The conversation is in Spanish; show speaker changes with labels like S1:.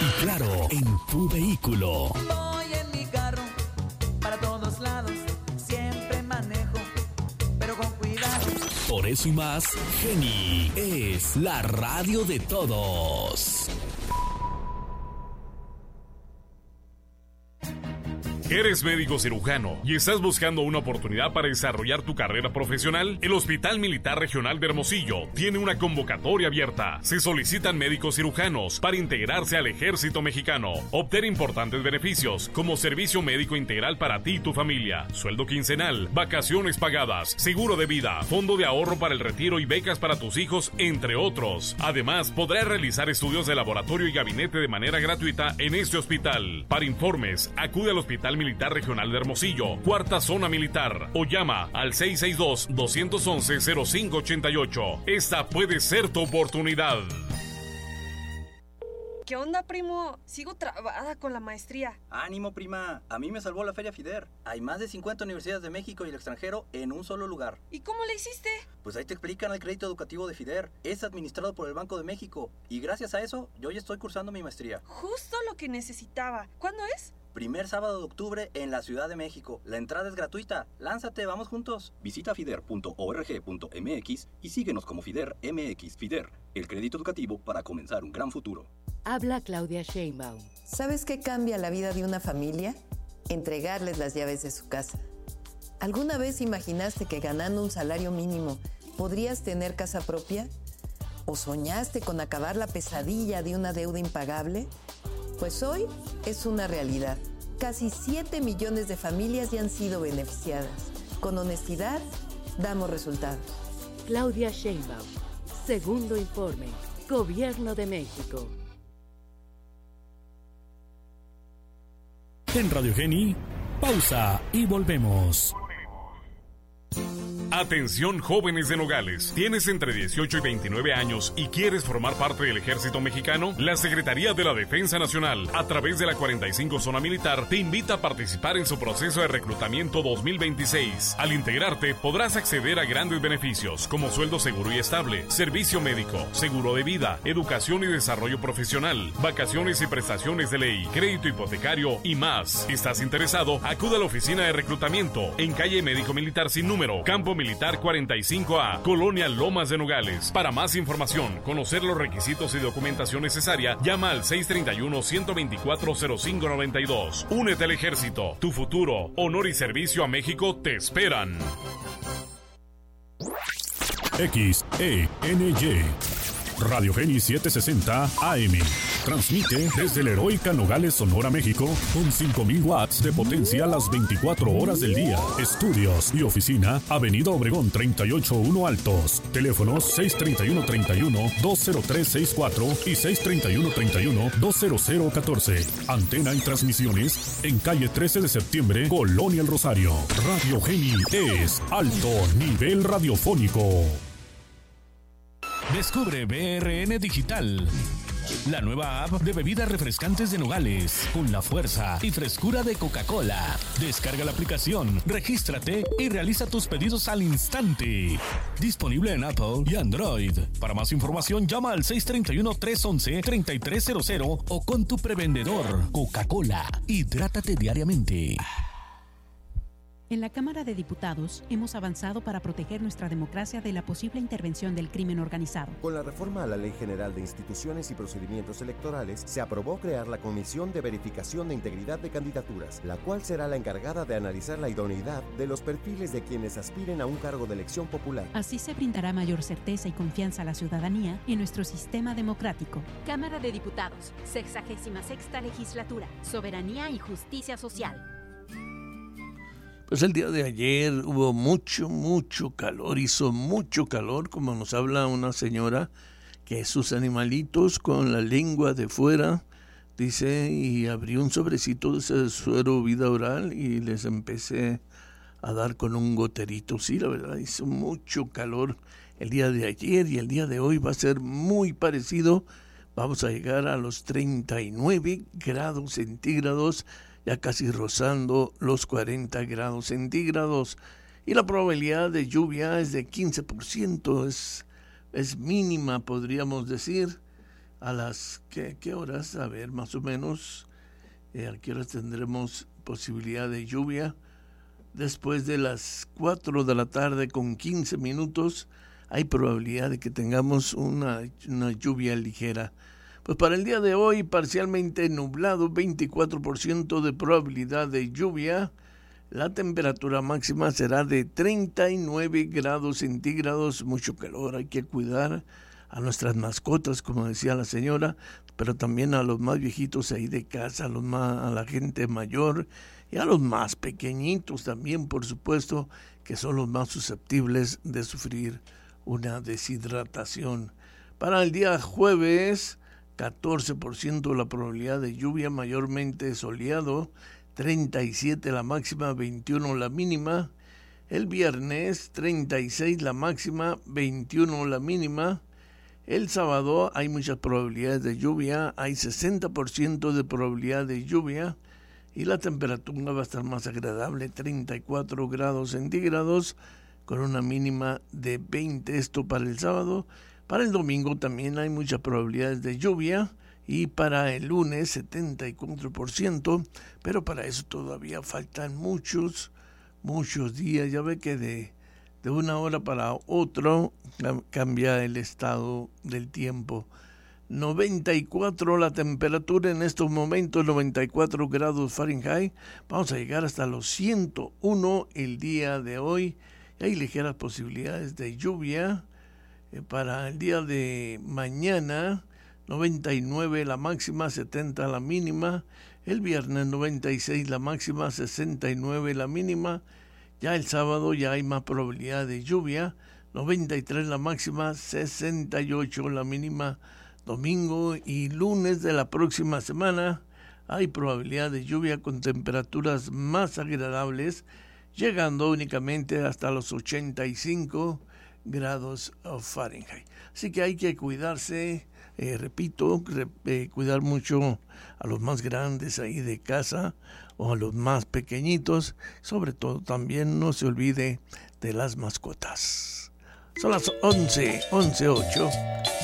S1: Y claro, en tu vehículo.
S2: Voy en mi carro para todos lados, siempre manejo, pero con cuidado.
S1: Por eso y más, Geni es la radio de todos.
S3: ¿Eres médico cirujano y estás buscando una oportunidad para desarrollar tu carrera profesional? El Hospital Militar Regional de Hermosillo tiene una convocatoria abierta. Se solicitan médicos cirujanos para integrarse al Ejército Mexicano. Obtener importantes beneficios como servicio médico integral para ti y tu familia, sueldo quincenal, vacaciones pagadas, seguro de vida, fondo de ahorro para el retiro y becas para tus hijos, entre otros. Además, podrás realizar estudios de laboratorio y gabinete de manera gratuita en este hospital. Para informes, acude al Hospital Militar Regional de Hermosillo, Cuarta Zona Militar, o llama al 662-211-0588. Esta puede ser tu oportunidad.
S4: ¿Qué onda, primo? Sigo trabada con la maestría.
S5: Ánimo, prima. A mí me salvó la Feria FIDER. Hay más de 50 universidades de México y el extranjero en un solo lugar.
S4: ¿Y cómo le hiciste?
S5: Pues ahí te explican el crédito educativo de FIDER. Es administrado por el Banco de México. Y gracias a eso, yo ya estoy cursando mi maestría.
S4: Justo lo que necesitaba. ¿Cuándo es?
S5: Primer sábado de octubre en la Ciudad de México. La entrada es gratuita. Lánzate, vamos juntos. Visita fider.org.mx y síguenos como FIDER MX. FIDER, el crédito educativo para comenzar un gran futuro.
S6: Habla Claudia Sheinbaum.
S7: ¿Sabes qué cambia la vida de una familia? Entregarles las llaves de su casa. ¿Alguna vez imaginaste que ganando un salario mínimo podrías tener casa propia? ¿O soñaste con acabar la pesadilla de una deuda impagable? Pues hoy es una realidad. Casi 7 millones de familias ya han sido beneficiadas. Con honestidad, damos resultados.
S6: Claudia Sheinbaum. Segundo informe. Gobierno de México.
S1: En Radio Geni, pausa y volvemos.
S3: Atención, jóvenes de Nogales. ¿Tienes entre 18 y 29 años y quieres formar parte del Ejército Mexicano? La Secretaría de la Defensa Nacional, a través de la 45 Zona Militar, te invita a participar en su proceso de reclutamiento 2026. Al integrarte, podrás acceder a grandes beneficios como sueldo seguro y estable, servicio médico, seguro de vida, educación y desarrollo profesional, vacaciones y prestaciones de ley, crédito hipotecario y más. ¿Estás interesado? Acude a la oficina de reclutamiento en calle Médico Militar sin número, Campo Militar 45A, Colonia Lomas de Nogales. Para más información, conocer los requisitos y documentación necesaria, llama al 631-124-0592. Únete al ejército. Tu futuro, honor y servicio a México te esperan.
S8: XENY Radio Geni 760 AM. Transmite desde la heroica Nogales, Sonora, México, con 5,000 watts de potencia las 24 horas del día. Estudios y oficina, Avenida Obregón 381 Altos. Teléfonos 631-31-20364 y 631-31-20014. Antena y transmisiones en calle 13 de septiembre, Colonia El Rosario. Radio Geni es alto nivel radiofónico.
S1: Descubre BRN Digital, la nueva app de bebidas refrescantes de Nogales, con la fuerza y frescura de Coca-Cola. Descarga la aplicación, regístrate y realiza tus pedidos al instante. Disponible en Apple y Android. Para más información, llama al 631-311-3300 o con tu prevendedor. Coca-Cola, hidrátate diariamente.
S9: En la Cámara de Diputados hemos avanzado para proteger nuestra democracia de la posible intervención del crimen organizado.
S10: Con la reforma a la Ley General de Instituciones y Procedimientos Electorales, se aprobó crear la Comisión de Verificación de Integridad de Candidaturas, la cual será la encargada de analizar la idoneidad de los perfiles de quienes aspiren a un cargo de elección popular.
S9: Así se brindará mayor certeza y confianza a la ciudadanía en nuestro sistema democrático.
S11: Cámara de Diputados, 66ª Legislatura, Soberanía y Justicia Social.
S12: Pues el día de ayer hubo mucho calor, hizo mucho calor, como nos habla una señora, que sus animalitos con la lengua de fuera, dice, y abrió un sobrecito de suero vida oral y les empecé a dar con un goterito. Sí, la verdad, hizo mucho calor el día de ayer y el día de hoy va a ser muy parecido. Vamos a llegar a los 39 grados centígrados, ya casi rozando los 40 grados centígrados. Y la probabilidad de lluvia es de 15%, es mínima, podríamos decir. a las, ¿qué horas? A ver, más o menos, ¿a qué horas tendremos posibilidad de lluvia? Después de las 4 de la tarde con 15 minutos, hay probabilidad de que tengamos una lluvia ligera. Pues para el día de hoy, parcialmente nublado, 24% de probabilidad de lluvia. La temperatura máxima será de 39 grados centígrados, mucho calor, hay que cuidar a nuestras mascotas, como decía la señora, pero también a los más viejitos ahí de casa, a la gente mayor y a los más pequeñitos también, por supuesto, que son los más susceptibles de sufrir una deshidratación. Para el día jueves, 14% la probabilidad de lluvia, mayormente soleado, 37 la máxima, 21 la mínima. El viernes, 36 la máxima, 21 la mínima. El sábado hay muchas probabilidades de lluvia, hay 60% de probabilidad de lluvia y la temperatura va a estar más agradable, 34 grados centígrados con una mínima de 20, esto para el sábado. Para el domingo también hay muchas probabilidades de lluvia y para el lunes 74%, pero para eso todavía faltan muchos días. Ya ve que de una hora para otro cambia el estado del tiempo. 94 la temperatura en estos momentos, 94 grados Fahrenheit. Vamos a llegar hasta los 101 el día de hoy. Hay ligeras posibilidades de lluvia. Para el día de mañana, 99 la máxima, 70 la mínima. El viernes 96 la máxima, 69 la mínima. Ya el sábado ya hay más probabilidad de lluvia, 93 la máxima, 68 la mínima. Domingo y lunes de la próxima semana hay probabilidad de lluvia con temperaturas más agradables, llegando únicamente hasta los 85 grados Fahrenheit. Así que hay que cuidarse, repito, cuidar mucho a los más grandes ahí de casa o a los más pequeñitos. Sobre todo también no se olvide de las mascotas. Son las 11:08.